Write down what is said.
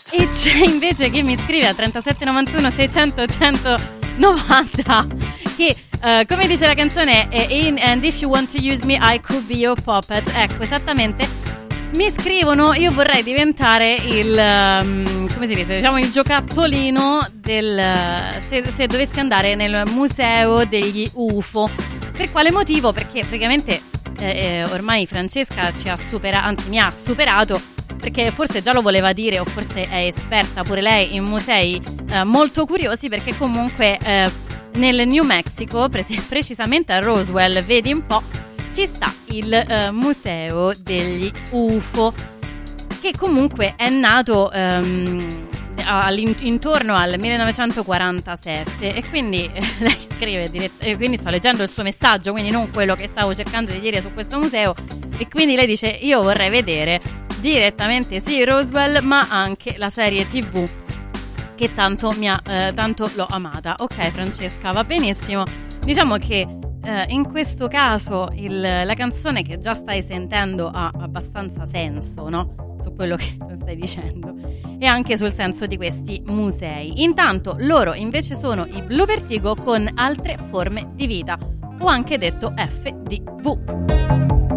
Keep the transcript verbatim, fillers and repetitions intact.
E c'è invece chi mi scrive a trentasette novantuno seicento centonovanta che uh, come dice la canzone in And if you want to use me I could be your puppet. Ecco, esattamente, mi scrivono: io vorrei diventare il um, come si dice, diciamo il giocattolino del se, se dovessi andare nel museo degli U F O. Per quale motivo? Perché praticamente eh, ormai Francesca ci ha superato, anzi mi ha superato, perché forse già lo voleva dire, o forse è esperta pure lei in musei eh, molto curiosi, perché comunque eh, nel New Mexico, pre- precisamente a Roswell, vedi un po', ci sta il eh, museo degli U F O, che comunque è nato ehm, intorno al millenovecentoquarantasette, e quindi eh, lei scrive dirett- e quindi sto leggendo il suo messaggio, quindi non quello che stavo cercando di dire su questo museo, e quindi lei dice: io vorrei vedere direttamente sì Roswell, ma anche la serie tivù che tanto mi ha eh, tanto l'ho amata. Ok Francesca, va benissimo. Diciamo che eh, in questo caso il, la canzone che già stai sentendo ha abbastanza senso, no? Su quello che tu stai dicendo e anche sul senso di questi musei. Intanto loro invece sono i Blue Vertigo con Altre forme di vita, o anche detto F D V.